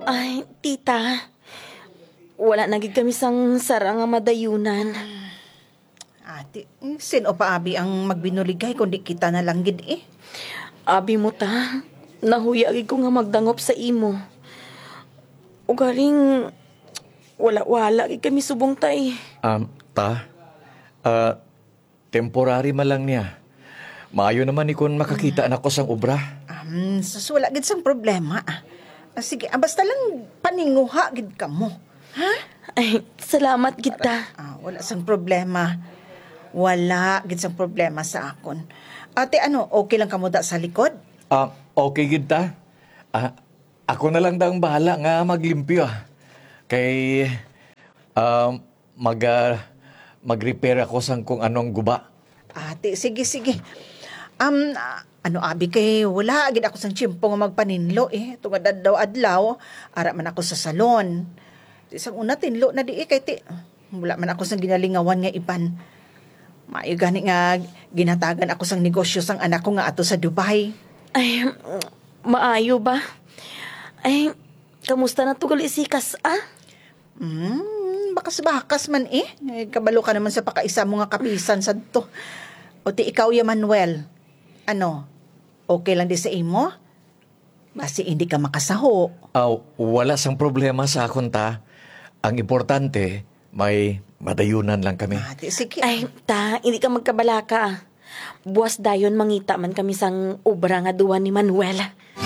Ay, tita. Wala na gid kami sang sara nga madayunan. Ate, sino pa abi ang magbinuligay kundi kita na lang gid eh. Abi mo ta, nahuya gid ko nga magdangop sa imo. Ugaling, wala gid kami subong tay. Ta, temporary man lang niya. Maayo naman ni kung makakita na ko sang obra. Wala gid sang problema. Sige, basta lang paninguha gid ka mo. Ha? Ay, salamat kita. Wala sang problema. Wala gid sang problema sa akon. Ate, okay lang kamo da sa likod? Okay gid ta. Ako na lang dang bahala nga maglimpyo. Kay mag-repair ako sang kung anong guba. Ate, sige. Abi kay wala gid ako sang tiyempo nga magpaninlo eh. Tungod adlaw, ara man ako sa salon. Isang una tinlo na di kay ti. Wala man ako sang ginalingawan nga iban. Maayo gani nga ginatagan ako sang negosyo sang anak ko nga ato sa Dubai. Ay, maayo ba? Ay, kamusta na tugal isikas, Bakas-bakas man eh. Kabalo ka naman sa pakaisa mo nga kapisan sa to. O ti ikaw ya Manuel. Okay lang di sa imo? Basi hindi ka makasaho. Wala sang problema sa akon ta. Ang importante, may madayunan lang kami. Ate, sige. Ay, ta, hindi ka magkabalaka. Buwas dayon mangita man kami sang obra nga duwan ni Manuel.